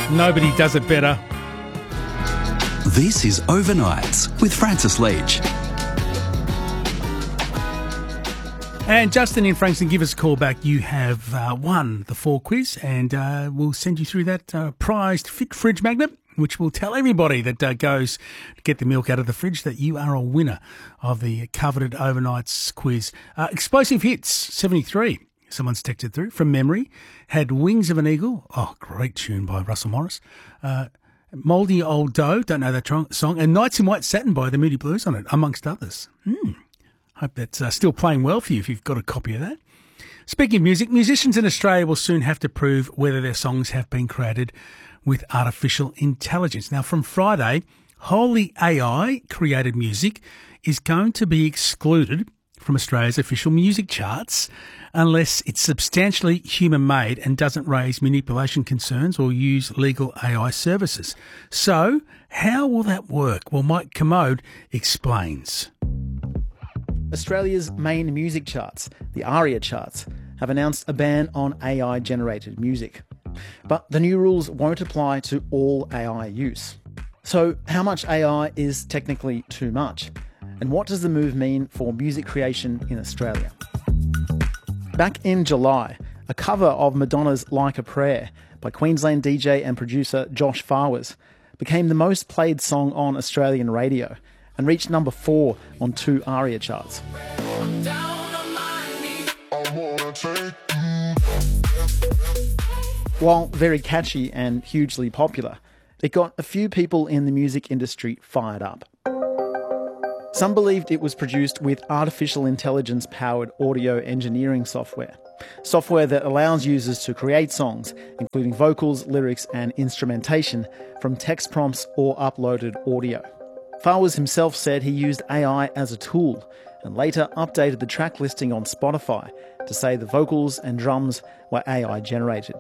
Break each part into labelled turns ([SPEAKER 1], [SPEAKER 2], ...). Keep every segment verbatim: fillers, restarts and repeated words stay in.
[SPEAKER 1] Nobody does it better.
[SPEAKER 2] This is Overnights with Francis Leach.
[SPEAKER 1] And Justin in Frankston, give us a call back. You have uh, won the fall quiz, and uh, we'll send you through that uh, prized Fit Fridge magnet, which will tell everybody that uh, goes to get the milk out of the fridge that you are a winner of the coveted Overnights quiz. Uh, Explosive Hits seventy-three. Someone's texted through from memory. Had Wings of an Eagle. Oh, great tune by Russell Morris. Uh, Mouldy Old Dough. Don't know that tr- song. And Nights in White Satin by the Moody Blues on it, amongst others. Hmm. Hope that's uh, still playing well for you if you've got a copy of that. Speaking of music, musicians in Australia will soon have to prove whether their songs have been created with artificial intelligence. Now, from Friday, wholly A I-created music is going to be excluded from Australia's official music charts unless it's substantially human-made and doesn't raise manipulation concerns or use legal A I services. So, how will that work? Well, Mike Commode explains.
[SPEAKER 3] Australia's main music charts, the ARIA charts, have announced a ban on A I-generated music. But the new rules won't apply to all A I use. So how much A I is technically too much? And what does the move mean for music creation in Australia? Back in July, a cover of Madonna's Like a Prayer by Queensland D J and producer Josh Farwers became the most played song on Australian radio and reached number four on two ARIA charts. While very catchy and hugely popular, it got a few people in the music industry fired up. Some believed it was produced with artificial intelligence-powered audio engineering software, software that allows users to create songs, including vocals, lyrics and instrumentation, from text prompts or uploaded audio. Farwers himself said he used A I as a tool and later updated the track listing on Spotify to say the vocals and drums were A I generated.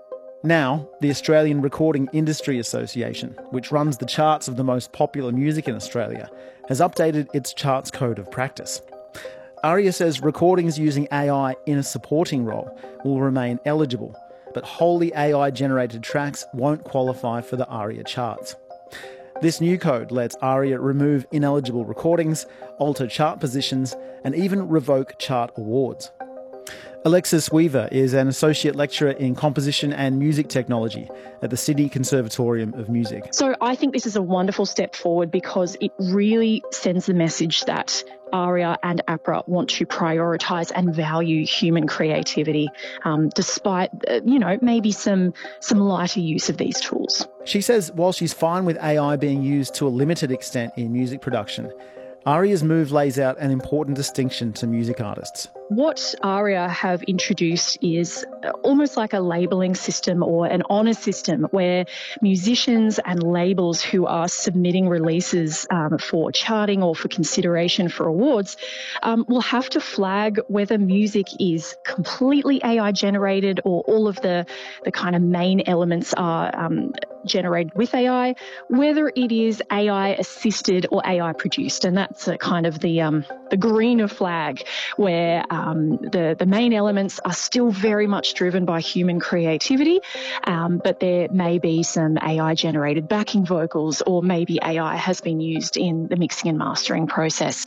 [SPEAKER 3] Now, the Australian Recording Industry Association, which runs the charts of the most popular music in Australia, has updated its charts code of practice. ARIA says recordings using A I in a supporting role will remain eligible, but wholly A I-generated tracks won't qualify for the ARIA charts. This new code lets ARIA remove ineligible recordings, alter chart positions, and even revoke chart awards. Alexis Weaver is an associate lecturer in composition and music technology at the Sydney Conservatorium of Music.
[SPEAKER 4] So I think this is a wonderful step forward because it really sends the message that ARIA and APRA want to prioritise and value human creativity, um, despite, uh, you know, maybe some, some lighter use of these tools.
[SPEAKER 3] She says while she's fine with A I being used to a limited extent in music production, ARIA's move lays out an important distinction to music artists.
[SPEAKER 4] What ARIA have introduced is almost like a labelling system or an honour system where musicians and labels who are submitting releases um, for charting or for consideration for awards um, will have to flag whether music is completely A I generated or all of the, the kind of main elements are um, generated with A I, whether it is A I assisted or A I produced. And that's a kind of the, um, the greener flag where Um, the, the main elements are still very much driven by human creativity, um, but there may be some A I-generated backing vocals or maybe A I has been used in the mixing and mastering process.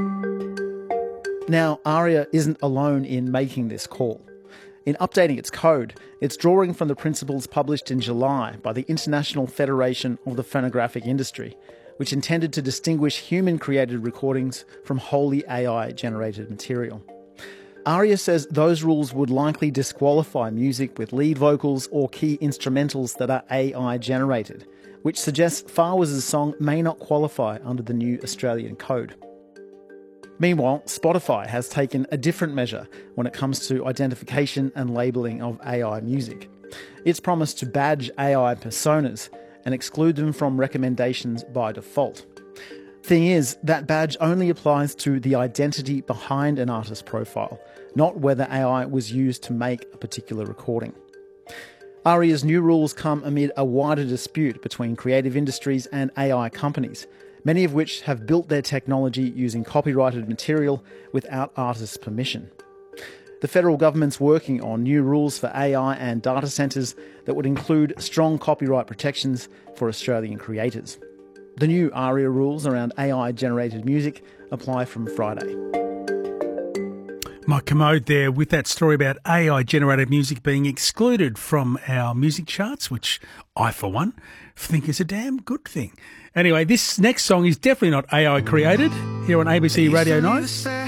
[SPEAKER 3] Now, ARIA isn't alone in making this call. In updating its code, it's drawing from the principles published in July by the International Federation of the Phonographic Industry, which intended to distinguish human-created recordings from wholly A I-generated material. ARIA says those rules would likely disqualify music with lead vocals or key instrumentals that are A I-generated, which suggests Farwers' song may not qualify under the new Australian code. Meanwhile, Spotify has taken a different measure when it comes to identification and labelling of A I music. It's promised to badge A I personas and exclude them from recommendations by default. Thing is, that badge only applies to the identity behind an artist's profile, not whether A I was used to make a particular recording. ARIA's new rules come amid a wider dispute between creative industries and A I companies, many of which have built their technology using copyrighted material without artists' permission. The federal government's working on new rules for A I and data centres that would include strong copyright protections for Australian creators. The new ARIA rules around A I-generated music apply from Friday.
[SPEAKER 1] Mike Commode there with that story about A I-generated music being excluded from our music charts, which I, for one, think is a damn good thing. Anyway, this next song is definitely not A I created here on A B C Radio nine.